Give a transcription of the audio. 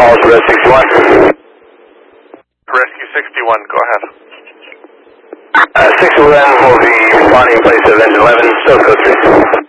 calls for Rescue 61. Rescue 61, go ahead. 611 will be responding in place of engine 11, South Coast 3.